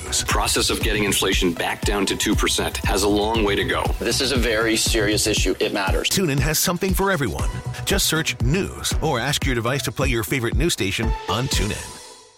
News. Process of getting inflation back down to 2% has a long way to go. This is a very serious issue. It matters. TuneIn has something for everyone. Just search News or ask your device to play your favorite news station on TuneIn.